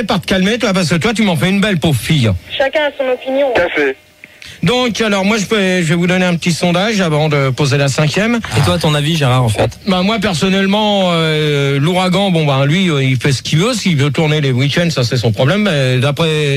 par te calmer, toi, parce que toi, tu m'en fais une belle, pauvre fille. Chacun a son opinion. Tout à fait. Donc, alors, moi, je vais vous donner un petit sondage avant de poser la 5e. Et toi, ton avis, Gérard, en fait? Bah, moi, personnellement, l'ouragan, bon, bah, lui, il fait ce qu'il veut. S'il veut tourner les week-ends, ça, c'est son problème. Mais d'après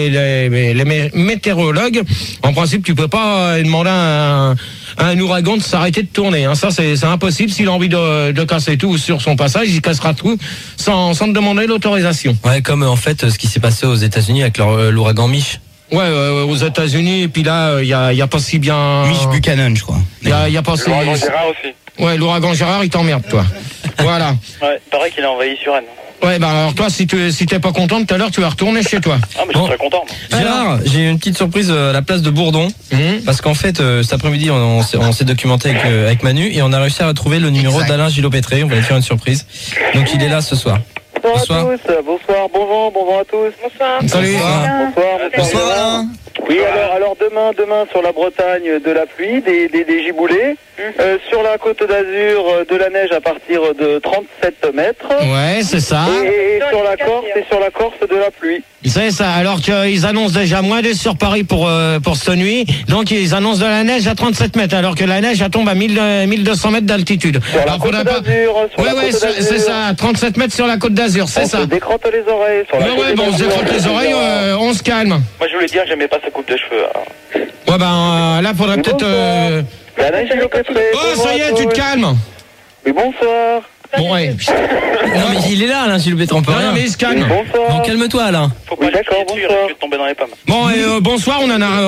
les météorologues, en principe, tu peux pas demander à un ouragan de s'arrêter de tourner. Hein. Ça, c'est impossible. S'il a envie de casser tout sur son passage, il cassera tout sans te demander l'autorisation. Ouais, comme en fait ce qui s'est passé aux États-Unis avec l'ouragan Mitch. Ouais, aux États-Unis, et puis là, il y a pas si bien. Mitch Buchanan, je crois. Il y a pas si. L'ouragan Gérard aussi. Ouais, l'ouragan Gérard, il t'emmerde, toi. Voilà. Ouais, pareil qu'il a envahi sur Rennes. Ouais, bah alors toi, si t'es pas content tout à l'heure, tu vas retourner chez toi. Ah, mais je suis très content. Moi. Gérard, j'ai une petite surprise à la place de Bourdon. Parce qu'en fait, cet après-midi, on s'est documenté avec Manu et on a réussi à retrouver le numéro d'Alain Gillot-Pétré. On va lui faire une surprise. Donc il est là ce soir. Bonsoir à tous, bonsoir, bonjour à tous. Bonsoir. Salut. Bonsoir Alain. Oui, alors demain sur la Bretagne, de la pluie, des giboulées. Sur la côte d'Azur, de la neige à partir de 37 mètres. Ouais, c'est ça. Et sur la Corse, de la pluie. C'est ça. Alors qu'ils annoncent déjà moins 2 sur Paris pour cette nuit. Donc ils annoncent de la neige à 37 mètres, alors que la neige elle tombe à 1200 mètres d'altitude. Sur la côte d'Azur. Ouais, c'est ça. 37 mètres sur la côte d'Azur, c'est ça. On se décrotte les oreilles. Ouais, bon, on se décrotte les oreilles, on se calme. Moi, je voulais dire, j'aimais pas sa coupe de cheveux. Alors. Ouais, ben là, faudrait peut-être. Alain Gillot-Pétré. Oh, ça y est, tu te calmes. Oui, bonsoir. Bon, ouais. Non, mais il est là, Alain Gillot-Pétré, on peut rien. Non, mais il se calme. Bonsoir. Donc calme-toi, Alain. Faut pas d'accord, bonsoir. Je vais tomber dans les pommes. Bon, bonsoir,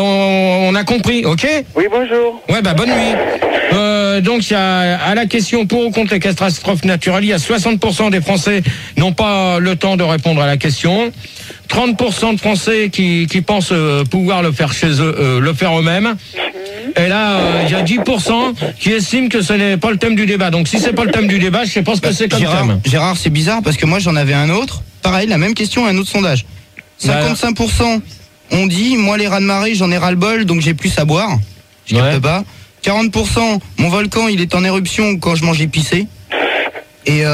on a compris, ok? Oui, bonjour. Ouais, bah bonne nuit. Donc, il y a à la question pour ou contre les catastrophes naturelles, il y a 60% des Français n'ont pas le temps de répondre à la question. 30% de Français qui pensent pouvoir le faire chez eux, le faire eux-mêmes. Et là, il y a 10% qui estiment que ce n'est pas le thème du débat. Donc, si c'est pas le thème du débat, je sais pas ce que c'est comme thème. Gérard, c'est bizarre parce que moi j'en avais un autre. Pareil, la même question, un autre sondage. 55% ont dit, moi les ras-de-marée, j'en ai ras-le-bol, donc j'ai plus à boire. Je capte pas. 40%, mon volcan, il est en éruption quand je mange épicé. Et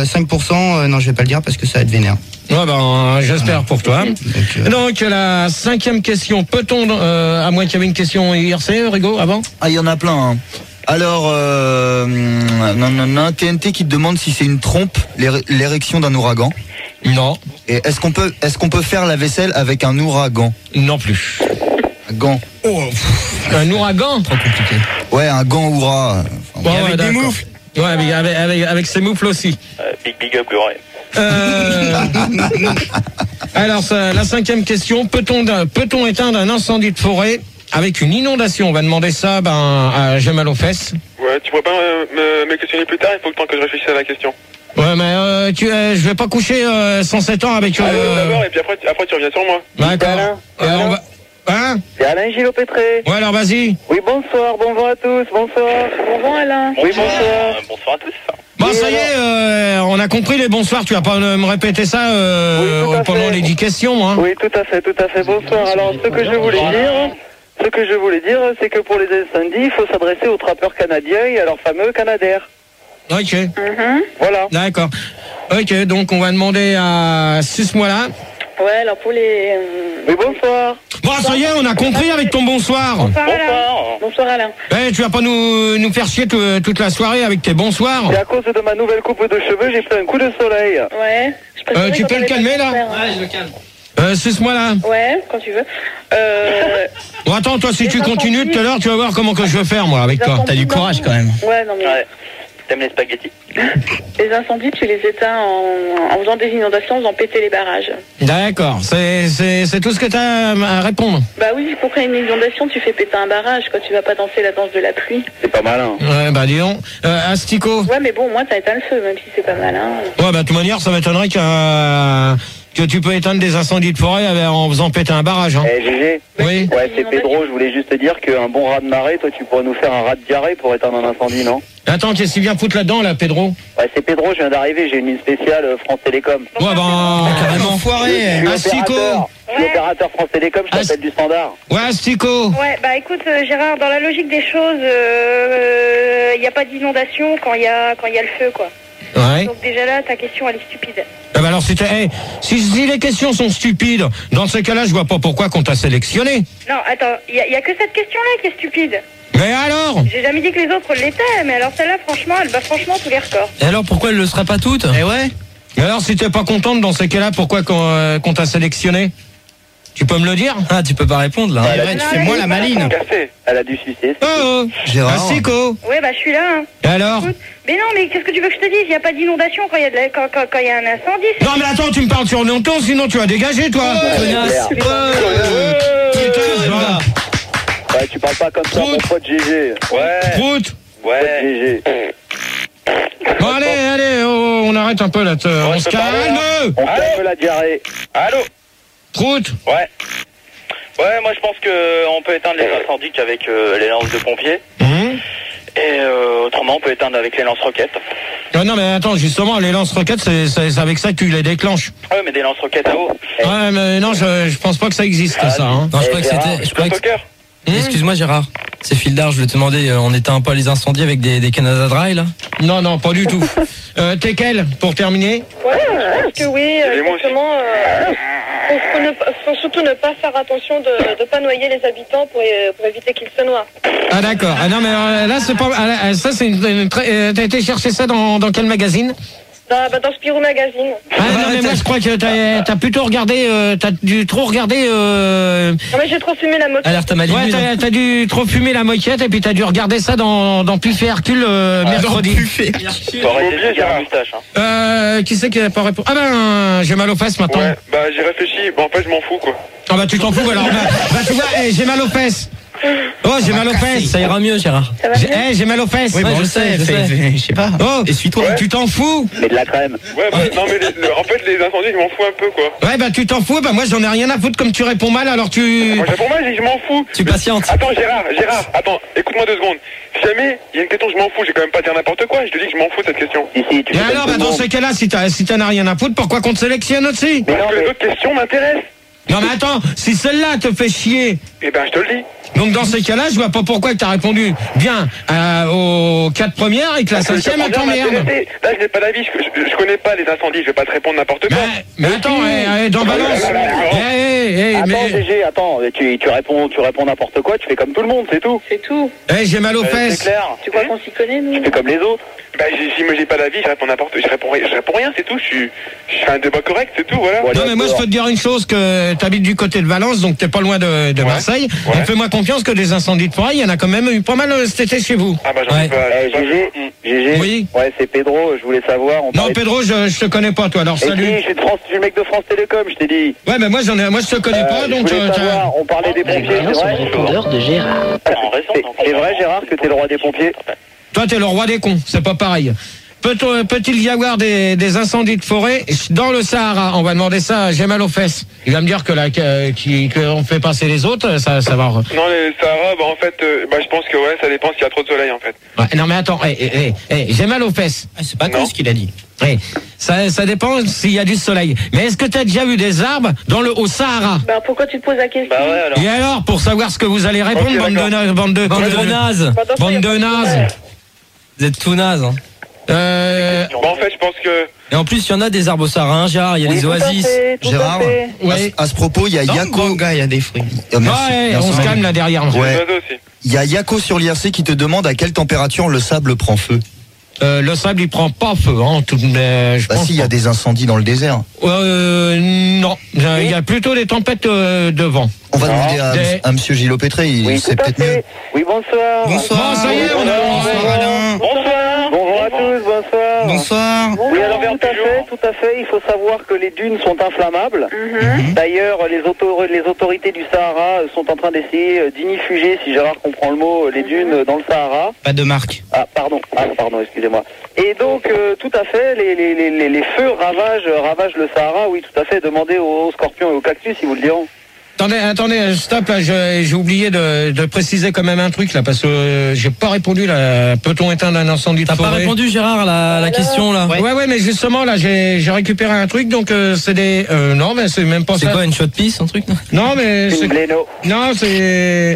5%, non, je vais pas le dire parce que ça va être vénère. Ouais, ben, j'espère pour toi. Donc, la 5e question. Peut-on, à moins qu'il y avait une question IRC, Rigo, avant? Ah, il y en a plein. Hein. Alors, TNT qui te demande si c'est une trompe, l'érection d'un ouragan. Non. Et est-ce qu'on peut faire la vaisselle avec un ouragan? Non plus. Un gant. Oh, un ouragan? Trop compliqué. Ouais, un gant oura. Bon, avec des moufles. Ouais, mais avec ses moufles aussi. Big up, Glory. Alors, la 5e question. Peut-on éteindre un incendie de forêt avec une inondation? On va demander ça à Jamal aux fesses. Ouais, tu pourrais pas me questionner plus tard, il faut le temps que je réfléchisse à la question. Ouais, mais je vais pas coucher 107 ans avec... D'abord, et puis après tu reviens sur moi. D'accord. On va... Hein? C'est Alain Gillot-Pétré. Ouais, alors vas-y. Oui, bonsoir à tous, bonsoir. Bonjour Alain. Oui, bonsoir. Bonsoir à tous. Bon, ça y est, on a compris les bonsoirs. Tu vas pas me répéter ça pendant les 10 questions, hein? Oui, tout à fait. Bonsoir. Alors, ce que je voulais dire, c'est que pour les incendies, il faut s'adresser aux trappeurs canadiens et à leur fameux Canadair. Ok. Voilà. D'accord. Ok, donc on va demander à Sus-moi-là. Ouais, alors pour les... Oui, bonsoir. Bon, ça y est, on a compris avec ton bonsoir. Bonsoir Alain. Bonsoir Alain. Tu vas pas nous faire chier toute la soirée avec tes bonsoirs. C'est à cause de ma nouvelle coupe de cheveux, j'ai pris un coup de soleil. Ouais. Tu peux le calmer là? Ouais, je le calme. Suce-moi là. Ouais, quand tu veux. Bon, attends, toi, si tu continues tout à l'heure, tu vas voir comment que je vais faire, moi, avec toi. T'as du courage quand même. Ouais, non mais... Ouais. T'aimes les spaghettis? Les incendies, tu les éteins en faisant des inondations, en faisant péter les barrages. D'accord, c'est tout ce que t'as à répondre. Bah oui, pour créer une inondation, tu fais péter un barrage, quoi. Tu vas pas danser la danse de la pluie. C'est pas malin. Ouais, bah dis donc. Astico. Ouais, mais bon, moi, t'as éteint le feu, même si c'est pas malin. Ouais, bah de toute manière, ça m'étonnerait que tu peux éteindre des incendies de forêt en faisant péter un barrage, hein. GG. Oui. Ouais, c'est Pedro, je voulais juste te dire qu'un bon rat de marée, toi, tu pourrais nous faire un rat de diarrhée pour éteindre un incendie, non? Attends, qu'est-ce qu'il vient foutre là-dedans, là, Pedro? Ouais, c'est Pedro, je viens d'arriver, j'ai une ligne spéciale France Télécom. Ouais, bah, carrément foiré. Astico. Je suis opérateur France Télécom, je t'appelle du standard. Ouais, Astico. Ouais, bah écoute, Gérard, dans la logique des choses, il n'y a pas d'inondation quand il y a le feu, quoi. Ouais. Donc déjà là, ta question, elle est stupide. Eh ben alors, si les questions sont stupides, dans ce cas-là, je vois pas pourquoi qu'on t'a sélectionné. Non, attends, il y a que cette question-là qui est stupide. Mais alors? J'ai jamais dit que les autres l'étaient, mais alors celle-là, franchement, elle bat franchement tous les records. Et alors pourquoi elle le sera pas toute? Eh ouais. Mais alors, si t'es pas contente dans ces cas-là, pourquoi qu'on t'a sélectionné? Tu peux me le dire? Ah, tu peux pas répondre là. Eh ouais, tu fais moi la maline. Café. Elle a dû sucer. Oh, Gérard. Sico. Ouais, bah je suis là. Hein. Et alors? Écoute, mais non, mais qu'est-ce que tu veux que je te dise? Il n'y a pas d'inondation quand il y a quand il y a un incendie. Non mais attends, tu me parles sur le ton, sinon tu vas dégager toi. Connasse. Voilà. Ouais, tu parles pas comme ça, mon pote GG. Ouais. Prout. Ouais. GG. Bon allez, oh, on arrête un peu là, on se calme. On calme la diarrhée. Allô? Prout. Ouais. Ouais, moi je pense qu'on peut éteindre les incendies qu'avec les lances de pompiers. Et autrement, on peut éteindre avec les lance-roquettes. Non mais attends, justement, les lance-roquettes, c'est avec ça que tu les déclenches. Ouais, mais des lance-roquettes à eau. Ouais, mais non, je pense pas que ça existe ça. Hein. Non, je crois que c'était. Je crois que... Excuse-moi Gérard, c'est Fildar, je voulais te demander, on éteint pas les incendies avec des Canada Dry là? Non, pas du tout. T'es quel, pour terminer? Ouais, je pense que oui, exactement. Faut surtout ne pas faire attention de pas noyer les habitants pour éviter qu'ils se noient. Ah d'accord. Ah non mais là c'est pas. Ça c'est t'as été chercher ça dans quel magazine? Dans Spirou Magazine. Ah non mais moi je crois que t'as plutôt regardé, t'as dû trop regarder. Non mais j'ai trop fumé la moquette. Alerte à Malibu. Ouais, t'as dû trop fumer la moquette et puis t'as dû regarder ça dans Puffet Hercule mercredi. Faut arrêter de dire la moustache. Qui c'est qui a pas répondu? Ah ben j'ai mal aux fesses maintenant. Ouais, bah j'ai réfléchi, bon en fait je m'en fous quoi. Ah bah tu t'en fous alors. Bah tu vois, j'ai mal aux fesses. Oh j'ai mal aux fesses. Ça ira mieux Gérard. J'ai mal aux fesses. Oui, bon, je sais. je sais pas. Oh, essuie-toi. Tu t'en fous? Mais de la crème. Ouais, bah, non mais en fait les incendies je m'en fous un peu quoi. Ouais bah tu t'en fous, bah moi j'en ai rien à foutre comme tu réponds mal alors tu... Moi je réponds mal, je m'en fous. Tu patientes. Attends Gérard, attends, écoute-moi 2 secondes. Si jamais il y a une question je m'en fous, j'ai quand même pas dire n'importe quoi, je te dis que je m'en fous de cette question. Ici, tu Et alors bah dans ce cas-là, si t'en as rien à foutre, pourquoi qu'on te sélectionne aussi? Parce que les autres questions m'intéressent. Non mais attends, si celle-là te fait chier, Eh ben je te le dis. donc dans ces cas-là, je vois pas pourquoi tu as répondu bien aux 4 premières et que la 5e elle t'emmerde. Là je n'ai pas d'avis, je connais pas les incendies, je vais pas te répondre n'importe quoi. Mais attends, dans Balance. Attends GG, attends, tu réponds n'importe quoi, tu fais comme tout le monde, c'est tout. C'est tout. J'ai mal aux C'est fesses. clair. Tu crois qu'on s'y connaît, nous? Tu fais comme les autres. Bah si moi j'ai pas d'avis, je réponds rien, c'est tout, je fais un débat correct, c'est tout, voilà. Non mais moi je peux te dire une chose, que t'habites du côté de Valence, donc t'es pas loin de Marseille. Ouais. Et fais-moi confiance que des incendies de forêt, il y en a quand même eu pas mal cet été chez vous. Ah bah j'en ai pas. GG, Oui. Ouais, c'est Pedro, je voulais savoir. Non Pedro, je te connais pas toi, alors salut. Je suis le mec de France Télécom, je t'ai dit. Ouais mais moi je te connais pas, donc je voulais savoir, on parlait des pompiers, c'est vrai. de Gérard. C'est vrai Gérard que t'es le roi des pompiers? Toi t'es le roi des cons, c'est pas pareil. Peut-il y avoir des incendies de forêt dans le Sahara? On va demander ça à J'ai mal aux fesses. Il va me dire qu'on fait passer les autres, ça va. Non, les Sahara, bah en fait, je pense que ouais, ça dépend s'il y a trop de soleil en fait. Ouais, non mais attends, j'ai mal aux fesses. C'est pas con ce qu'il a dit. Ça dépend s'il y a du soleil. Mais est-ce que tu as déjà vu des arbres au Sahara? Bah pourquoi tu te poses la question? Bah ouais alors. Et alors, pour savoir ce que vous allez répondre, Ok, bande de nazes. Bande de nazes. Vous êtes tout naze. Hein. Bon en fait, je pense que... Et en plus, il y en a des arbres au Sahara, hein, Gérard, il y a les oasis. Gérard, Ouais. à ce propos, il y a Yako. Gars, il y a des fruits. Merci. On se calme là derrière. Ouais. Les oiseaux aussi. Il y a Yako sur l'IRC qui te demande à quelle température le sable prend feu. Le sable il prend pas feu, hein, je Bah pense. si, il y a des incendies dans le désert. Non, il y a plutôt des tempêtes de vent. On va demander à Monsieur Gilles Pétré, Oui, c'est tout à peut-être mieux. fait. Oui, bonsoir. Bon, ça y est, on a... Bonsoir Alain. Bonsoir. Bonjour à tous, bonsoir. Bonsoir. Oui, alors tout à fait, il faut savoir que les dunes sont inflammables. D'ailleurs, les autorités du Sahara sont en train d'essayer d'inifuger, si Gérard comprend le mot, les dunes dans le Sahara. Pas de marque. Ah, pardon, excusez-moi. Et donc, tout à fait, les feux ravagent le Sahara, oui, tout à fait. Demandez aux scorpions et aux cactus, ils vous le diront. Attendez, stop, là, j'ai oublié de préciser quand même un truc, là, parce que j'ai pas répondu, là. Peut-on éteindre un incendie de T'as forêt? pas répondu, Gérard, à la question, là? Ouais, mais justement, là, j'ai récupéré un truc, donc c'est des... non, mais c'est même pas ça. C'est quoi, une shot piece, un truc? Non, mais... Une Gléno. Non, c'est...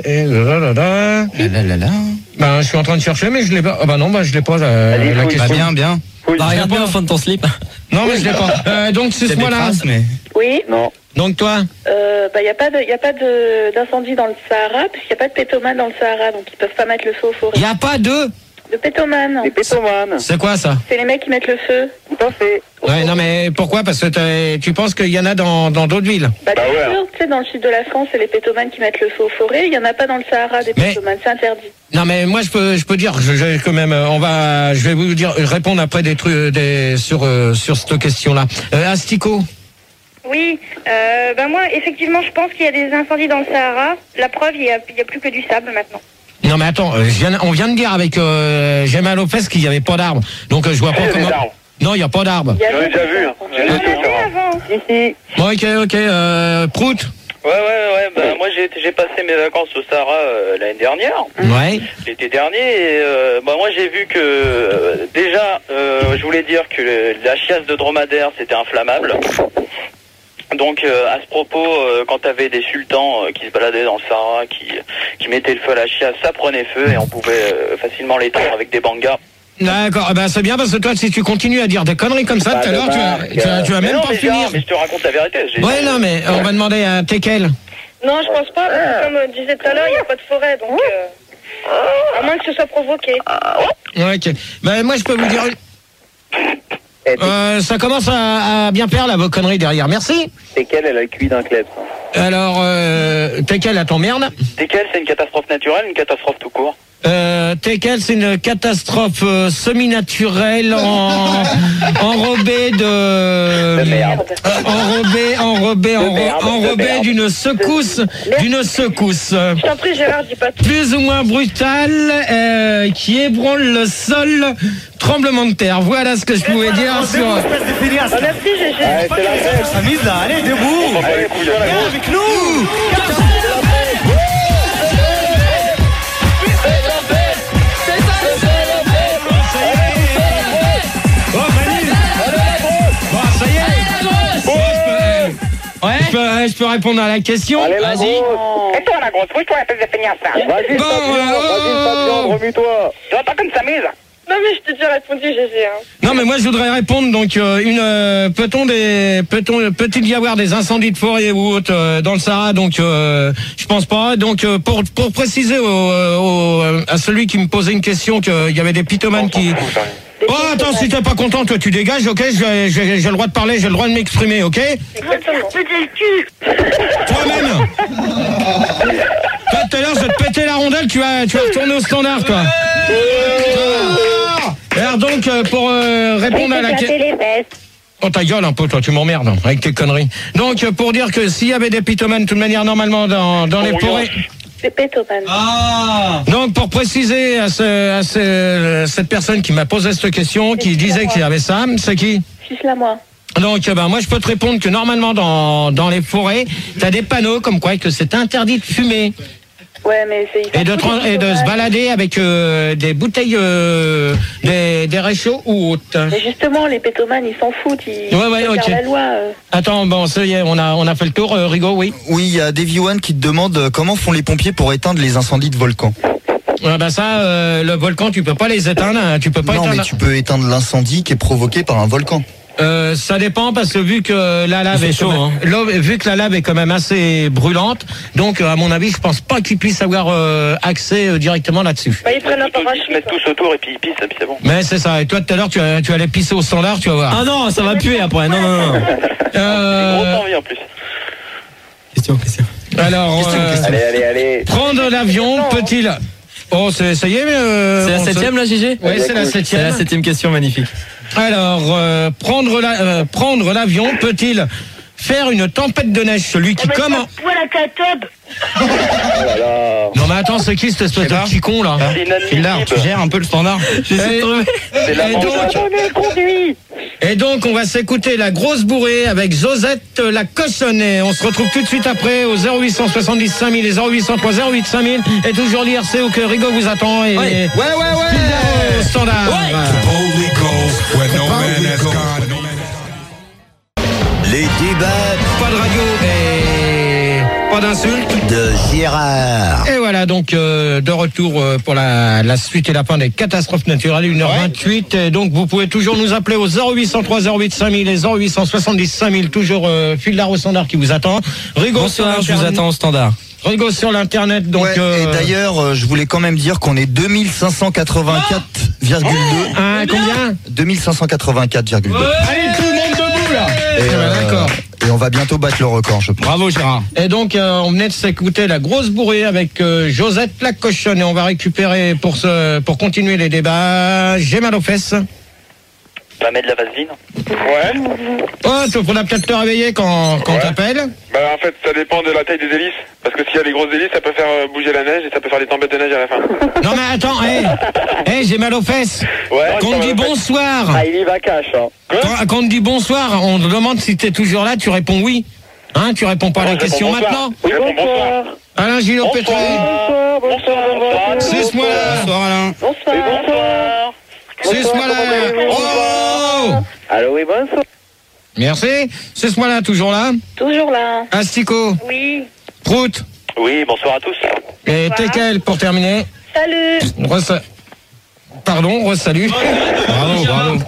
Là. Ben, je suis en train de chercher, mais je l'ai pas... Ah bah non, je l'ai pas, la Allez, question. Bien. Oui. Bah, regarde bien au fond de ton slip. Non, mais je l'ai pas. Donc, c'est ce mois-là. Oui. Non. Donc toi il n'y a pas d'incendie dans le Sahara, puisqu'il n'y a pas de pétomanes dans le Sahara, donc ils peuvent pas mettre le feu aux forêts. Il n'y a pas de pétomanes. Les pétomanes. C'est quoi ça? C'est les mecs qui mettent le feu. Tout à fait. Ouais, non mais pourquoi? Parce que tu penses qu'il y en a dans d'autres villes? Bien sûr, tu sais, dans le sud de la France, c'est les pétomanes qui mettent le feu aux forêts. Il n'y en a pas dans le Sahara des pétomanes, c'est interdit. Non mais moi je peux dire, quand même, je vais vous dire, répondre après des trucs sur cette question-là. Astico. Oui, moi effectivement je pense qu'il y a des incendies dans le Sahara. La preuve, il y a plus que du sable maintenant. Non mais attends, on vient de dire avec Gemma Lopez qu'il n'y avait pas d'arbres. Donc je vois pas comment... Non, il n'y a pas d'arbres. J'en ai déjà vu. J'en ai vu avant. Ici. Ok. Prout. Ouais. Moi j'ai passé mes vacances au Sahara l'année dernière. Ouais. L'été dernier. Et, moi j'ai vu que déjà, je voulais dire que la chiasse de dromadaire c'était inflammable. Donc à ce propos, quand t'avais des sultans qui se baladaient dans le Sahara, qui mettaient le feu à la chiasse, ça prenait feu et on pouvait facilement l'éteindre avec des bangas. D'accord, c'est bien parce que toi, si tu continues à dire des conneries comme ça, tout à l'heure, tu vas même pas finir. Mais je te raconte la vérité. Ouais, non, mais on va demander à Tekel. Non, je pense pas, parce que comme disait tout à l'heure, il n'y a pas de forêt, donc à moins que ce soit provoqué. Ok. Moi, je peux vous dire... ça commence à bien faire là, vos conneries derrière. Merci. Tekel, elle a le cuit d'un club. Alors, Tekel, elle t'emmerde. Tekel, c'est une catastrophe naturelle, une catastrophe tout court. Tekel, c'est une catastrophe semi-naturelle enrobée de merde. Enrobée d'une secousse. Je t'en prie, Gérard, dis pas tout. Plus ou moins brutale, qui ébranle le sol. Tremblement de terre. Voilà ce que je pouvais dire sur... Merci, GG. Allez, c'est la fête. S'amuse là, allez, debout. Allez, Viens avec nous. Je peux répondre à la question. Allez, vas-y. Et toi, la grosse, bouge-toi, espèce de feignasse. Vas-y, Fabian, remue-toi. Tu vas pas comme ça mise. Non, mais je t'ai déjà répondu, GG. Non, mais moi je voudrais répondre. Donc, peut-il y avoir des incendies de forêt ou autre dans le Sahara? Donc, je pense pas. Donc, pour préciser à celui qui me posait une question qu'il y avait des pythomanes qui... Oh, attends, si t'es pas content, toi tu dégages, ok? J'ai le droit de parler, j'ai le droit de m'exprimer, ok? Exactement. Péter le cul. Toi-même. Toi, tout à l'heure, je vais te péter la rondelle, tu vas retourner au standard, toi. Alors donc, pour répondre à la question... Oh, ta gueule un peu, toi, tu m'emmerdes avec tes conneries. Donc, pour dire que s'il y avait des pythomanes, de toute manière, normalement, dans les forêts... C'est pétoman. Donc, pour préciser à cette personne qui m'a posé cette question, qui disait qu'il y avait ça, c'est qui? Fils la moi. Donc, moi, je peux te répondre que normalement, dans les forêts, t'as des panneaux comme quoi que c'est interdit de fumer. Ouais, mais c'est... Et de se balader avec des bouteilles, des réchauds ou autres. Mais justement, les pétomanes, ils s'en foutent. Ils ok. la loi. Attends, bon, ça y est, on a fait le tour, Rigo, oui. Oui, il y a Davy One qui te demande comment font les pompiers pour éteindre les incendies de volcans. Le volcan, tu peux pas les éteindre, hein, tu peux pas éteindre. Non, mais tu peux éteindre l'incendie qui est provoqué par un volcan. Ça dépend parce que vu que la lave est chaud, vu que la lave est quand même assez brûlante, donc à mon avis, je pense pas qu'ils puissent avoir accès directement là-dessus. Ils prennent un parachute. Ils se mettent tous autour et puis ils pissent, et puis c'est bon. Mais c'est ça. Et toi, tout à l'heure, tu allais pisser au standard, tu vas voir. Ah non, ça va puer après. Non. Grosse envie en plus. Question. Alors, Allez. prendre l'avion peut-il... Oh, ça y est. C'est la 7e là, GG? Oui, c'est la 7e. C'est la 7e question, magnifique. Alors, prendre l'avion peut-il faire une tempête de neige? Celui qui comment... la catobe. Non mais attends, c'est qui cette espèce de petit con là? Là, tu gères un peu le standard. Et donc on va s'écouter la grosse bourrée avec Josette la cochonnée. On se retrouve tout de suite après au 0870 5000 et 0803 08 5000 et toujours l'IRC où que Rigo vous attend et Ouais. au standard. Les débats. Pas de radio et Pas d'insultes. De Gérard. Et voilà, donc de retour pour la suite et la fin des catastrophes naturelles, 1h28. Et donc vous pouvez toujours nous appeler au 0803 08 5000 et 0870 5000, toujours fil d'art au standard qui vous attend. Rigo, bonsoir, je vous attends au standard. Rigo sur l'internet, donc. Et d'ailleurs, je voulais quand même dire qu'on est 2584,2. Combien 2584,2. Allez, tout le monde debout là. D'accord. Et on va bientôt battre le record, je pense. Bravo Gérard. Et donc on venait de s'écouter la grosse bourrée avec Josette la cochonne, et on va récupérer pour continuer les débats. J'ai mal aux fesses. Va mettre de la vaseline. Ouais. Oh, tu faudra peut-être te réveiller quand t'appelles. Bah en fait, ça dépend de la taille des hélices. Parce que s'il y a des grosses hélices, ça peut faire bouger la neige et ça peut faire des tempêtes de neige à la fin. Non mais attends, j'ai mal aux fesses. Ouais. Quand on dit bonsoir. Ah, il y va cash, hein. Quand on dit bonsoir, on te demande si t'es toujours là, tu réponds oui. Hein, tu réponds pas à la question maintenant. Oui, bonsoir. Alain Gillot-Pétré. Bonsoir. C'est moi là. Bonsoir Alain. Bonsoir. C'est moi là. Oh. Allô, oui, bonsoir. Merci. C'est moi là, toujours là. Toujours là. Astico. Oui. Prout. Oui, bonsoir à tous. Et Tekel pour terminer. Salut. Salut. Bravo.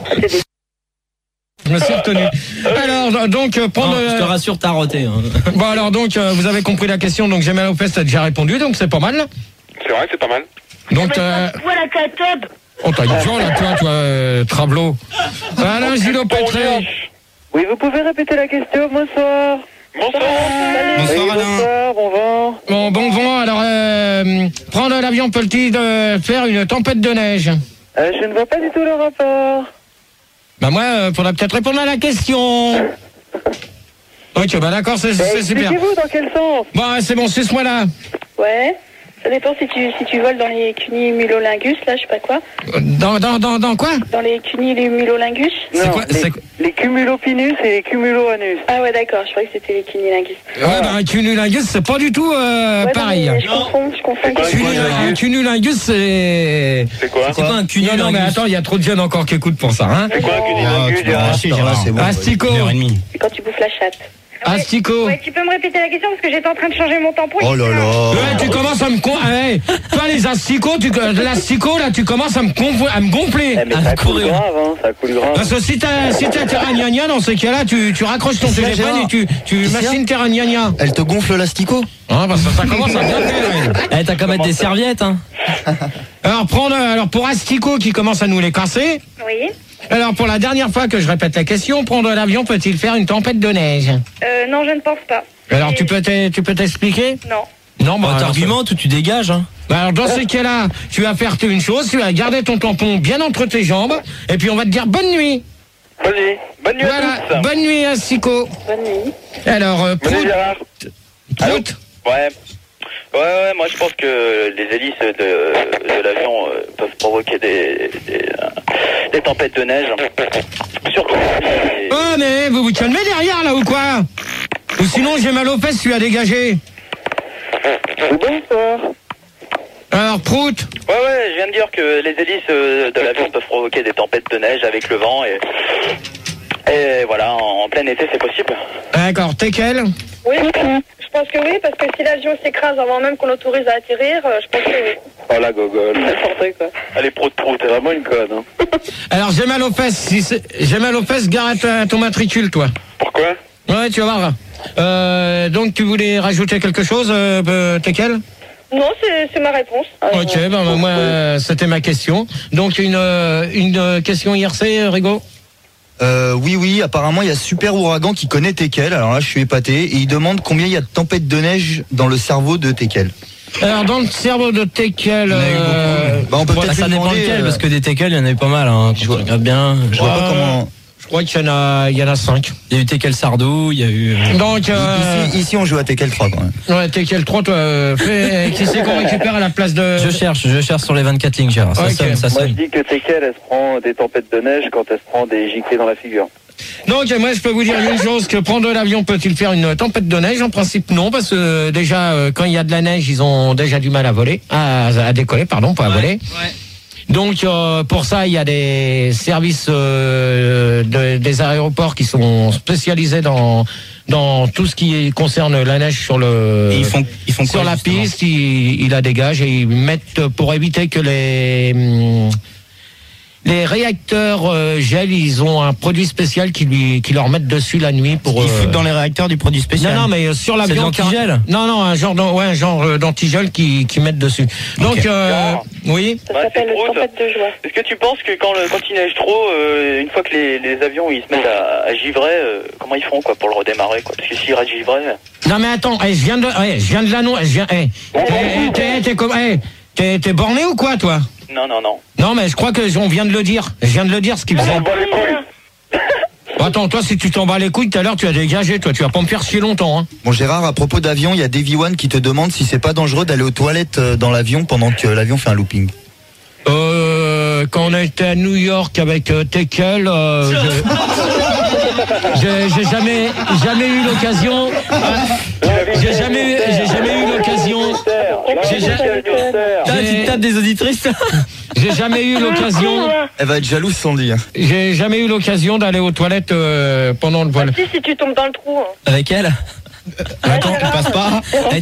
Je me suis retenu. Alors, donc, prendre... Non, je te rassure, t'as roté. Hein. Bon, alors, donc, vous avez compris la question, donc j'ai mal aux fesses, t'as déjà répondu, donc c'est pas mal. C'est vrai, c'est pas mal. Donc, Voilà, Catob. oh, t'as une joie, là, toi, Travelot. Alain Gillot-Pétré. Oui, vous pouvez répéter la question, bonsoir. Bonsoir. Bonsoir Alain. Bonsoir, bon vent. Bon vent, alors, prendre l'avion peut-il faire une tempête de neige? Je ne vois pas du tout le rapport. Bah moi, faudra peut-être répondre à la question. Ok, bah d'accord, c'est super. Expliquez-vous dans quel sens? Bon, c'est bon, c'est moi là. Ouais. Ça dépend si tu voles dans les cunnimulolingus, là, je sais pas quoi. Dans quoi? Dans les cunnimulolingus. C'est quoi? Les cumulopinus et les cumuloanus. Ah ouais, d'accord, je croyais que c'était les cunnilingus. Ouais, bah un cunnilingus, c'est pas du tout pareil. Non, mais je confonds. Un cunnilingus, c'est... C'est quoi? C'est pas un cunnilingus. Non, mais attends, il y a trop de jeunes encore qui écoutent pour ça, hein. C'est quoi un cunilingus, Gérard? C'est bon. Astico. C'est quand tu bouffes la chatte. Astico. Ouais, tu peux me répéter la question parce que j'étais en train de changer mon tampon. Oh là là. Ouais, tu commences à me toi les asticots, l'astico là, tu commences à me gonfler. Mais ça coule grave, hein, ça coule grave. Parce que si t'as terragnagna, dans ces cas-là, tu raccroches ton téléphone et tu machines terragnagna. Elle te gonfle l'asticot? Ah, parce que ça commence à bien faire. T'as qu'à mettre des serviettes, hein. Alors pour Astico qui commence à nous les casser. Oui. Alors pour la dernière fois que je répète la question, prendre l'avion peut-il faire une tempête de neige? Non, je ne pense pas. Alors tu peux t'expliquer? Non. Non, bah t'argumentes ou tu dégages, hein. Bah alors dans ces cas-là, tu vas faire une chose, tu vas garder ton tampon bien entre tes jambes, et puis on va te dire bonne nuit. Vas-y, bonne nuit à tous. Bonne nuit Astico. Bonne nuit. Alors, Bonne nuit, Gérard. Prout. Ouais, moi je pense que les hélices de l'avion peuvent provoquer des tempêtes de neige. Surtout. Oh mais vous calmez derrière là ou quoi? Ou sinon j'ai mal aux fesses, tu as dégagé. Bonsoir. Alors Prout. Ouais, je viens de dire que les hélices de l'avion peuvent provoquer des tempêtes de neige avec le vent et voilà, en plein été c'est possible. D'accord, Tekel. Oui, je pense que oui, parce que si l'avion s'écrase avant même qu'on l'autorise à atterrir, je pense que oui. Oh la gogole. N'importe quoi. Allez, prout, T'es vraiment une conne, hein. Alors j'ai mal aux fesses, j'ai mal aux fesses, gare à ton matricule toi. Pourquoi? Ouais, tu vas voir. Donc tu voulais rajouter quelque chose, Tekel? Non, c'est ma réponse. Ok, moi c'était ma question. Donc une question IRC, Rigo? Oui, apparemment il y a Super Ouragan qui connaît Tekel, alors là je suis épaté, et il demande combien il y a de tempêtes de neige dans le cerveau de Tekel. Alors dans le cerveau de Tekel, on peut peut-être ça lui dépend demander, lequel, parce que des Tekel, il y en avait pas mal, hein. Je regarde bien. Je vois pas comment... Je crois qu'il y en a 5. Il y a eu Tekel Sardou, il y a eu... Donc ici on joue à Tekel 3 quand même. Ouais, Tekel 3, toi, qui c'est qu'on récupère à la place de... Je cherche sur les 24 lignes, Gérard. Ça sonne. Moi je dis que Tekel, elle se prend des tempêtes de neige quand elle se prend des giclées dans la figure. Donc moi je peux vous dire une chose, que prendre l'avion peut-il faire une tempête de neige? En principe non, parce que déjà quand il y a de la neige, ils ont déjà du mal à voler, à décoller, pardon, pas à voler. Ouais. Donc pour ça il y a des services des aéroports qui sont spécialisés dans dans tout ce qui concerne la neige sur le. Et ils font sur quoi, la justement piste, ils la dégagent et ils mettent pour éviter que les réacteurs gèlent, ils ont un produit spécial qui leur mettent dessus la nuit pour. Ils foutent dans les réacteurs du produit spécial. Non, mais sur l'avion. C'est de l'antigel. Non, un genre d'antigel qui mettent dessus. Donc, oui. Ça s'appelle le tempête de joie. Est-ce que tu penses que quand il neige trop, une fois que les avions ils se mettent à givrer, comment ils font quoi pour le redémarrer quoi? Parce que s'ils restent givrés. Non mais attends, je viens de l'annoncer. T'es borné ou quoi toi? Non. Non mais je crois que on vient de le dire. Je viens de le dire ce qu'il faisait. Attends, toi si tu t'en bats les couilles tout à l'heure, tu as dégagé, toi tu vas pas me faire chier longtemps. Hein. Bon Gérard, à propos d'avion, il y a Davy One qui te demande si c'est pas dangereux d'aller aux toilettes dans l'avion pendant que l'avion fait un looping. Quand on a été à New York avec Tekel, j'ai jamais eu l'occasion. J'ai jamais eu l'occasion. Tu tapes des auditrices. J'ai jamais eu l'occasion. Elle va être jalouse sans dire. J'ai jamais eu l'occasion d'aller aux toilettes pendant le vol. Si tu tombes dans le trou. Avec elle. Attends, tu passes pas.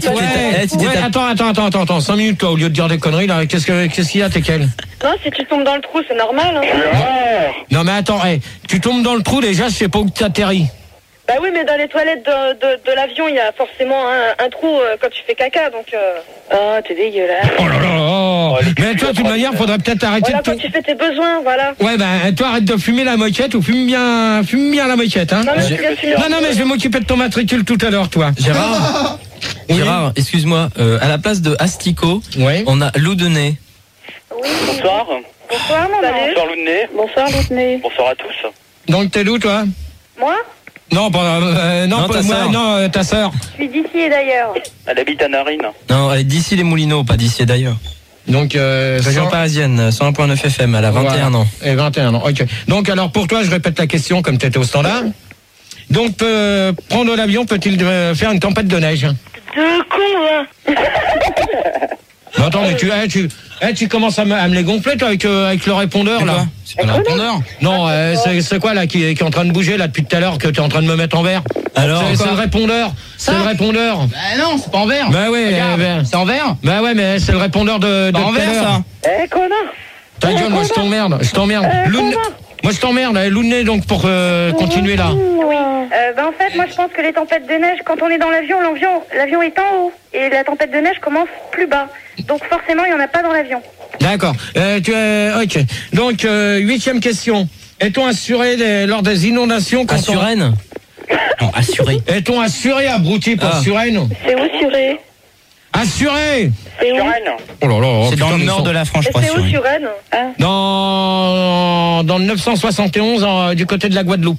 Attends, 5 minutes toi, au lieu de dire des conneries là, qu'est-ce qu'il y a, Tekel? Non, si tu tombes dans le trou, c'est normal. Hein. Non mais attends, tu tombes dans le trou déjà, je sais pas où tu atterris. Bah oui, mais dans les toilettes de l'avion, il y a forcément un trou quand tu fais caca, donc... Oh, t'es dégueulasse. Oh là là. Mais toi, de toute manière, faudrait peut-être arrêter voilà, quand tu fais tes besoins, voilà. Ouais, toi, arrête de fumer la moquette ou fume bien la moquette, hein. Non, mais je vais m'occuper de ton matricule tout à l'heure, toi. Gérard, excuse-moi, à la place de Asticot, on a Loudenay. Oui. Bonsoir. Bonsoir, mon ami. Bonsoir Loudenay. Bonsoir, Loudenay. Bonsoir à tous. Donc, t'es d'où, toi? Moi? Non, ta sœur. Je suis d'ici et d'ailleurs. Elle habite à Narines. Non, elle est d'ici les Moulineaux, pas d'ici et d'ailleurs. Donc, région parisienne, 101.9 FM, elle a 21 ans. Et 21 ans, ok. Donc, alors, pour toi, je répète la question comme tu étais au standard. Donc, prendre l'avion peut-il faire une tempête de neige? De con, hein. Attends, mais tu commences à me les gonfler, toi, avec le répondeur, là. C'est pas le répondeur? Non, c'est quoi, là, qui est en train de bouger, là, depuis tout à l'heure, que tu es en train de me mettre en vert? Alors, c'est le répondeur. C'est le répondeur. Bah non, c'est pas en vert. Bah oui, c'est en vert. Bah ouais, mais c'est le répondeur de en vert, ça. Connard. Ta gueule, moi, je t'emmerde. Moi, je t'emmerde, Loudenay, donc, pour continuer, là. Oui. En fait, moi, je pense que les tempêtes de neige, quand on est dans l'avion est en haut. Et la tempête de neige commence plus bas. Donc, forcément, il n'y en a pas dans l'avion. D'accord. Ok. Donc, 8e question. Est-on assuré lors des inondations quand Non, assuré. Est-on assuré, abruti, pour Suresnes? C'est où, Suré? Assuré. C'est où? Oh là là. C'est dans le nord de la France, je crois. C'est où, Suresnes? Dans le 971, du côté de la Guadeloupe.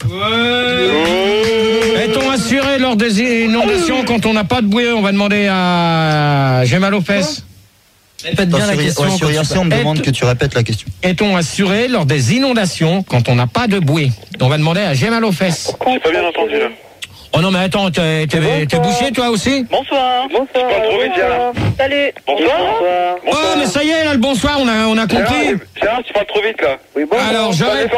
Est-on assuré lors des inondations quand on n'a pas de bouée? On va demander à... J'ai mal aux fesses. Répète bien la question. Sur IRC, on me demande que tu répètes la question. Est-on assuré lors des inondations quand on n'a pas de bouée? On va demander à J'ai mal aux fesses. J'ai pas bien entendu, là. Oh non, mais attends, t'es bouché, toi aussi? Bonsoir. Pas trop vite, Gérard. Salut. Bonsoir. Oh, mais ça y est, là, le bonsoir, on a compris. Gérard, tu parles trop vite, là. Oui, bon. Alors,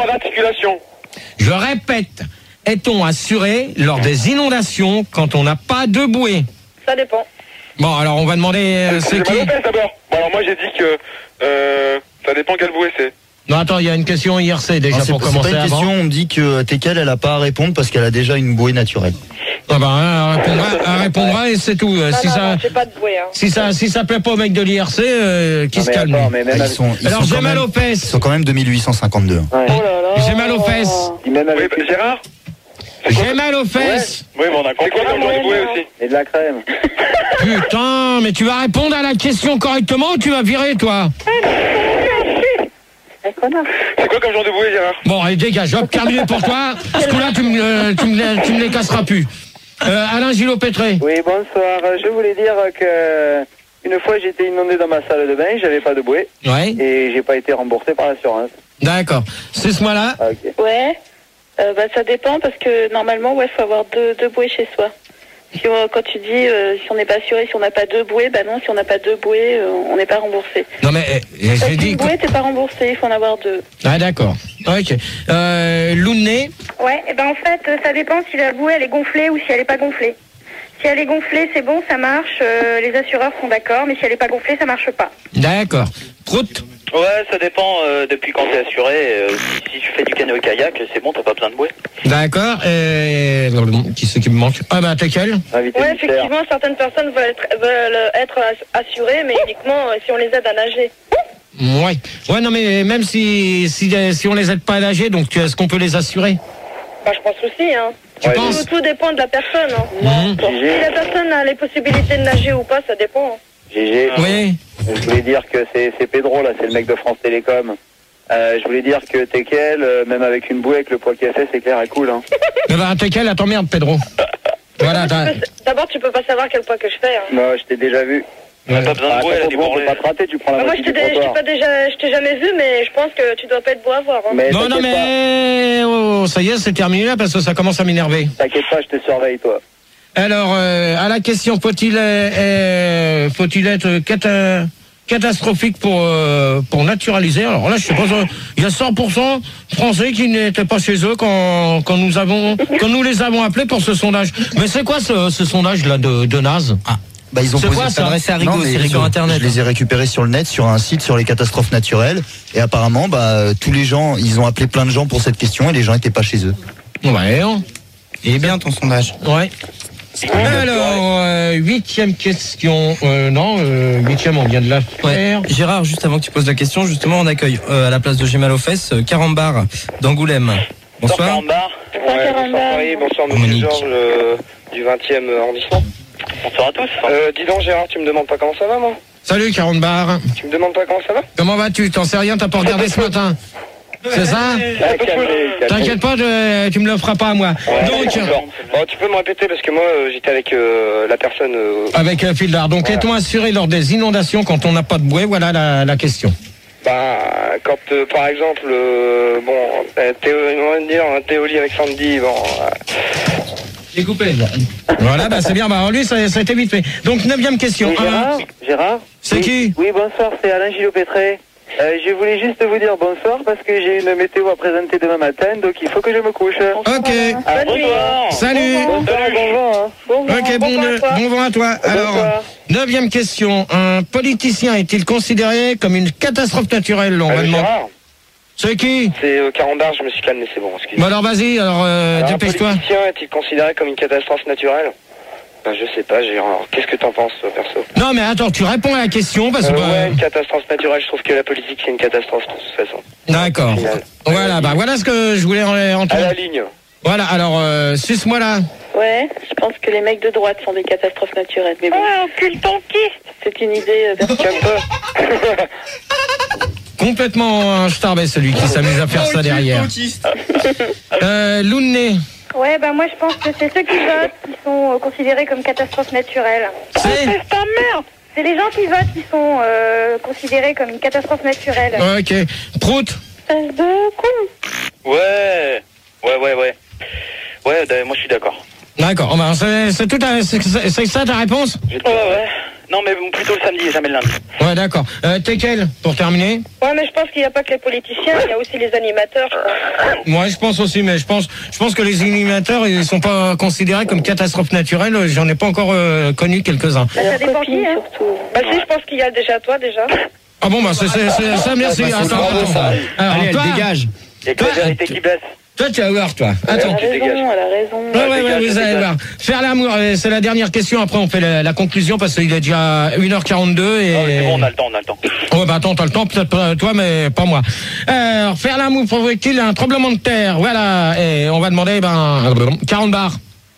je répète, est-on assuré lors des inondations quand on n'a pas de bouée? Ça dépend. Bon, alors on va demander c'est qui? d'abord. Bon, alors moi j'ai dit que ça dépend quelle bouée c'est. Non, attends, il y a une question IRC déjà pour commencer. C'est pas une question, on me dit que Tekel elle a pas à répondre parce qu'elle a déjà une bouée naturelle. Ah bah, elle répondra et c'est tout. J'ai pas de bouée. Hein. Si ça plaît pas au mec de l'IRC, qui se calme. Alors j'ai mal aux fesses. Ils sont quand même 2852. Ouais. Oh là là. J'ai mal aux fesses. Gérard. J'ai mal aux fesses. Oui, mais on a compris. C'est quoi comme genre de bouée aussi? Et de la crème. Putain, mais tu vas répondre à la question correctement ou tu vas virer, toi? C'est quoi comme genre de bouée, Gérard? Bon, allez, dégage, hop, terminé pour toi. Ce coup-là, tu me les casseras plus. Alain Gillot-Pétré. Oui, bonsoir. Je voulais dire que une fois j'étais inondé dans ma salle de bain, j'avais pas de bouée. Ouais. Et j'ai pas été remboursé par l'assurance. D'accord. C'est ce mois-là? Ok. Ouais. Ça dépend parce que normalement, faut avoir deux bouées chez soi. Quand tu dis si on n'est pas assuré, si on n'a pas deux bouées, bah non, si on n'a pas deux bouées, on n'est pas remboursé. Non mais j'ai dit. Une bouée, t'es pas remboursé, il faut en avoir deux. Ah d'accord. Ok. Louné. Ouais, et ben en fait, ça dépend si la bouée elle est gonflée ou si elle est pas gonflée. Si elle est gonflée, c'est bon, ça marche, les assureurs sont d'accord, mais si elle est pas gonflée, ça marche pas. D'accord. Prout. Ouais, ça dépend depuis quand t'es assuré. Si tu fais du canoë-kayak, c'est bon, t'as pas besoin de bouée. D'accord. Qui c'est qui me manque? Ah bah t'es quel? Ouais, effectivement, certaines personnes veulent être assurées, mais uniquement si on les aide à nager. Ouais, non mais même si on les aide pas à nager, donc est-ce qu'on peut les assurer? Bah je pense aussi, hein. Tout dépend de la personne. Hein. Si la personne a les possibilités de nager ou pas, ça dépend. GG. Oui. Je voulais dire que c'est Pedro, là, c'est le mec de France Télécom. Je voulais dire que Tekel, même avec une bouée, avec le poids qu'il a fait, c'est clair, elle coule. Hein. Mais bah, Tekel, à t'emmerde, Pedro. Voilà, d'abord, tu peux pas savoir quel poids que je fais. Hein. Non, je t'ai déjà vu. T'as pas besoin de bouée, elle on peut pas te rater, tu prends la moi, je t'ai jamais vu, mais je pense que tu dois pas être beau à voir. Hein. Mais non, mais ça y est, c'est terminé là parce que ça commence à m'énerver. T'inquiète pas, je te surveille, toi. Alors, à la question, faut-il être catastrophique pour naturaliser? Alors là, je sais pas, il y a 100% Français qui n'étaient pas chez eux quand nous les avons appelés pour ce sondage. Mais c'est quoi ce sondage là de naze? Bah, ils ont s'adresser à Rigaud, c'est sur Internet. Je les ai récupérés sur le net, sur un site sur les catastrophes naturelles. Et apparemment, tous les gens, ils ont appelé plein de gens pour cette question et les gens n'étaient pas chez eux. Ouais. Il est bien ton sondage. Ouais. Alors, 8e question. Non, 8e, on vient de la faire. Ouais. Gérard, juste avant que tu poses la question, justement, on accueille à la place de J'ai mal aux fesses, Carambar d'Angoulême. Bonsoir. Carambar. Bonsoir, monsieur Georges du 20e arrondissement. Bonsoir à tous. Dis donc, Gérard, tu me demandes pas comment ça va, moi? Salut, Carambar. Tu me demandes pas comment ça va? Comment vas-tu? T'en sais rien, t'as pas regardé ce matin? C'est ça? T'inquiète pas, tu me le feras pas à moi. Donc, bon, tu peux me répéter parce que moi j'étais avec la personne. Avec Fildar. Donc, est-on assuré lors des inondations quand on n'a pas de bouée? Voilà la question. Quand par exemple, on va dire un Théoli avec Sandy, J'ai coupé. Voilà, c'est bien. Lui, ça a été vite fait. Donc, 9e question. Gérard? C'est qui? Oui, bonsoir, c'est Alain Gillot-Pétré. Je voulais juste vous dire bonsoir parce que j'ai une météo à présenter demain matin, donc il faut que je me couche. Ok. Salut. Bonsoir. Ok, bon vent à toi. Alors, 9e question. Un politicien est-il considéré comme une catastrophe naturelle? On va demander. C'est qui? C'est Carambar, je me suis calmé, c'est bon. Bon alors vas-y, dépêche-toi. Un politicien est-il considéré comme une catastrophe naturelle? Je sais pas, Gérard. Qu'est-ce que t'en penses, perso? Non, mais attends, tu réponds à la question parce que. Ouais, une catastrophe naturelle. Je trouve que la politique, c'est une catastrophe, de toute façon. D'accord. Voilà, voilà ce que je voulais entendre. À la ligne. Voilà, alors, suce-moi là. Ouais, je pense que les mecs de droite sont des catastrophes naturelles. Mais bon. C'est une idée Complètement un starbé, celui qui s'amuse à faire ça derrière. Louné. Ouais, moi je pense que c'est ceux qui votent qui sont considérés comme catastrophes naturelles. C'est ta merde. C'est les gens qui votent qui sont considérés comme une catastrophe naturelle. Ok. Prout. De con. Ouais, moi je suis d'accord. D'accord. C'est ça ta réponse? Ouais. Non, mais plutôt le samedi et jamais le lundi. Ouais, d'accord. Tekel, pour terminer. Ouais, mais je pense qu'il n'y a pas que les politiciens, il y a aussi les animateurs. Moi, je pense aussi, mais je pense que les animateurs, ils sont pas considérés comme catastrophes naturelles. J'en ai pas encore connu quelques-uns. Ça dépend qui, surtout. Si, je pense qu'il y a déjà toi, déjà. Ah bon, c'est ça, merci. Attends. Allez, elle dégage. Il y a que la vérité qui blesse. Toi, tu vas voir, toi. Attends. Elle a raison. Ouais, vous allez voir. Faire l'amour, c'est la dernière question. Après, on fait la conclusion parce qu'il est déjà 1h42 et... c'est bon, on a le temps. Ouais, attends, t'as le temps, peut-être pas toi, mais pas moi. Alors, faire l'amour provoque-t-il un tremblement de terre? Voilà. Et on va demander, 40 bars.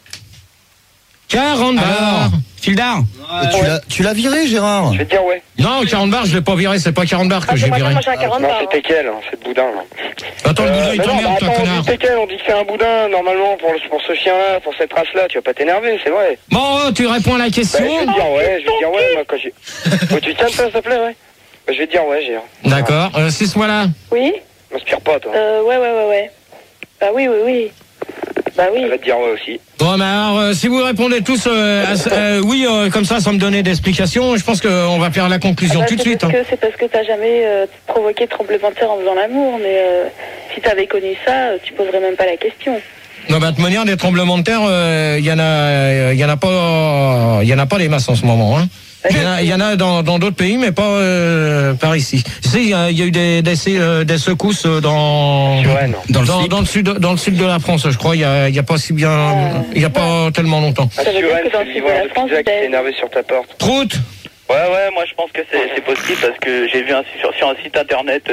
40 bars. Fildar. Tu l'as viré, Gérard? Je vais te dire ouais. Non, 40 bars, je l'ai pas viré, c'est pas 40 bars que j'ai viré. Non, c'est Tekel, c'est le boudin, là. Attends, le boudin, il t'emmerde, toi, connard. On dit Tekel, on dit que c'est un boudin, normalement, pour ce chien-là, pour cette race-là, tu vas pas t'énerver, c'est vrai. Bon, tu réponds à la question. Je vais te dire ouais, moi, quand j'ai... Tu calmes ça, s'il te plaît, ouais. Je vais te dire ouais, Gérard. D'accord, 6 mois là. Oui. M'inspire pas, toi. Ouais. Bah oui. Bah oui. Elle va te dire ouais aussi. Bon, mais alors, si vous répondez tous oui, comme ça, sans me donner d'explications, je pense qu'on va faire la conclusion tout de suite. C'est parce que t'as jamais provoqué de tremblement de terre en faisant l'amour, mais si t'avais connu ça, tu poserais même pas la question. Non, bah, de toute manière, des tremblements de terre, il y en a pas des masses en ce moment, hein. Il y en a dans d'autres pays, mais pas par ici. Tu sais, il y a eu des secousses dans le sud de la France, je crois. Il y a pas si bien, il y a pas tellement longtemps. Ça veut dire que dans le sud de la France, qui s'est énervé sur ta porte. Prout. Ouais, moi je pense que c'est possible parce que j'ai vu sur un site internet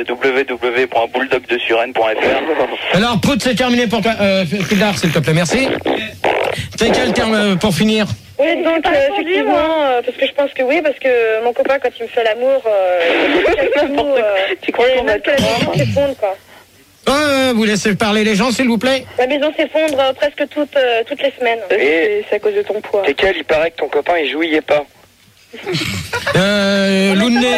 www.bulldogdesuresnes.fr. Alors, Prout, c'est terminé pour toi. Pildar, s'il te plaît, merci. C'est quel terme pour finir? Oui, donc effectivement, parce que je pense que oui, parce que mon copain, quand il me fait l'amour, tu crois qu'on va que la maison s'effondre, quoi. Vous laissez parler les gens, s'il vous plaît. La maison s'effondre presque toutes les semaines. Et c'est à cause de ton poids. T'es quel? Il paraît que ton copain il jouillait pas. Lounet.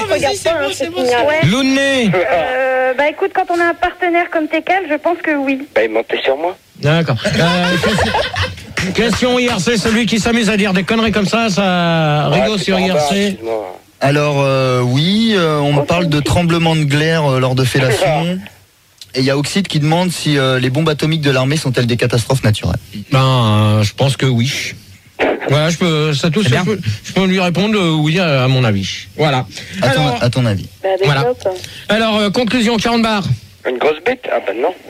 Lounet. Bah écoute, quand on a un partenaire comme Tekel, je pense que oui. Bah il mentait sur moi. D'accord. Question IRC, celui qui s'amuse à dire des conneries comme ça rigole sur IRC. Alors oui, on me parle de tremblement de glaire lors de fellation. Et il y a Oxide qui demande si les bombes atomiques de l'armée sont-elles des catastrophes naturelles. Ben, je pense que oui. Voilà, je peux lui répondre oui à mon avis. Voilà. À ton avis. Voilà. Alors, conclusion, 40 bars. Une grosse bête? Ah bah non.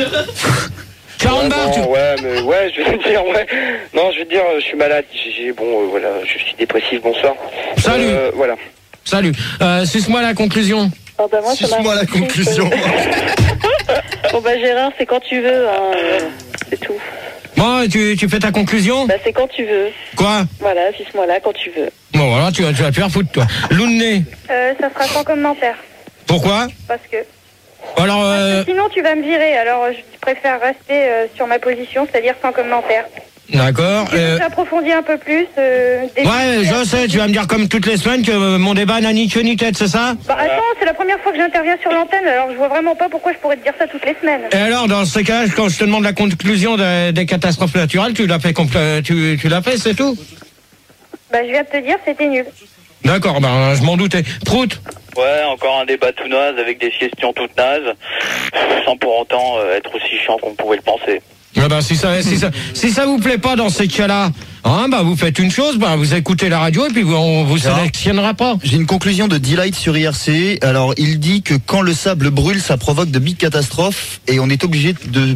40 bars, ouais, je vais te dire, ouais. Non, je vais te dire, je suis malade. Voilà, je suis dépressif, bonsoir. Salut. Voilà. Salut. Suce-moi la conclusion. Oh bah moi, suce-moi la conclusion. Bon bah Gérard, c'est quand tu veux, hein, c'est tout. Bon, tu fais ta conclusion? Bah c'est quand tu veux. Quoi? Voilà, suce-moi là quand tu veux. Bon voilà, tu vas te faire foutre toi. Lounet. Ça sera sans commentaire. Pourquoi? Parce que alors sinon tu vas me virer, alors je préfère rester sur ma position, c'est-à-dire sans commentaire. D'accord. Tu approfondis un peu plus. Ouais, je sais, tu vas me dire comme toutes les semaines que mon débat n'a ni queue ni tête, c'est ça? Bah attends, c'est la première fois que j'interviens sur l'antenne, alors je vois vraiment pas pourquoi je pourrais te dire ça toutes les semaines. Et alors, dans ce cas, quand je te demande la conclusion des catastrophes naturelles, tu l'as fait, tu l'as fait, c'est tout? Bah je viens de te dire, c'était nul. D'accord, ben je m'en doutais. Prout. Ouais, encore un débat tout naze avec des questions toutes nazes, sans pour autant être aussi chiant qu'on pouvait le penser. Ah bah, si ça vous plaît pas dans ces cas-là, hein, bah vous faites une chose, bah vous écoutez la radio et puis on vous sélectionnera pas. J'ai une conclusion de Delight sur IRC. Alors il dit que quand le sable brûle, ça provoque de big catastrophes et on est obligé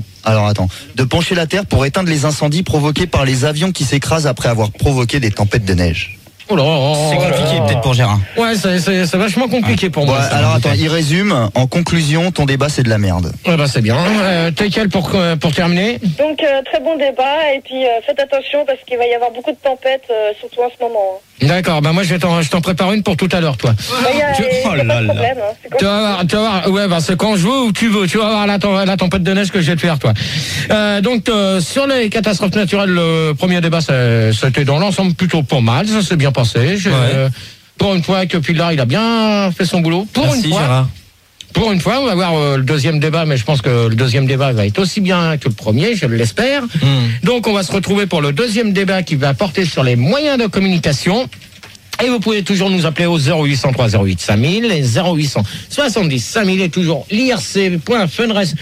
de pencher la terre pour éteindre les incendies provoqués par les avions qui s'écrasent après avoir provoqué des tempêtes de neige. C'est compliqué peut-être pour Gérard. Ouais, c'est vachement compliqué pour moi. Alors attends, il résume. En conclusion, ton débat c'est de la merde. Ouais, bah c'est bien. Tekel pour terminer. Donc très bon débat et puis faites attention parce qu'il va y avoir beaucoup de tempêtes, surtout en ce moment. D'accord, bah moi je t'en prépare une pour tout à l'heure, toi. Pas de problème. Tu vas voir, ouais, bah c'est quand je veux ou tu veux. Tu vas voir la tempête de neige que je vais te faire, toi. Donc sur les catastrophes naturelles, le premier débat c'était dans l'ensemble plutôt pas mal, ça s'est bien passé. Pour une fois que Pildar il a bien fait son boulot. Merci, Gérard. Pour une fois, on va voir le deuxième débat, mais je pense que le deuxième débat va être aussi bien que le premier, je l'espère. Donc on va se retrouver pour le deuxième débat qui va porter sur les moyens de communication. Et vous pouvez toujours nous appeler au 0803 08 5000 et 0800 70 5000 et toujours l'irc.funradio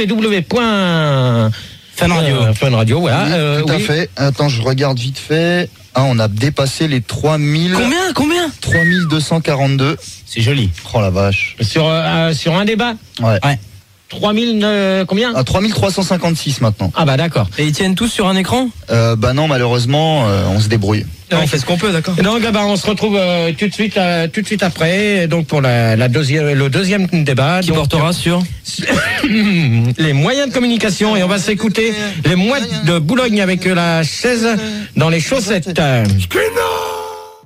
Funradio, voilà. Tout à fait. Attends, je regarde vite fait. Ah, on a dépassé les 3000. Combien 3242. C'est joli. Oh la vache. Sur un débat. Ouais. 3000 combien? 3356 maintenant. Ah bah d'accord. Et ils tiennent tous sur un écran? Bah non, malheureusement, on se débrouille. On fait ce qu'on peut, d'accord. Donc bah, on se retrouve tout de suite après, donc pour le deuxième débat qui portera sur les moyens de communication, et on va s'écouter les mouettes de Boulogne avec la chaise dans les chaussettes.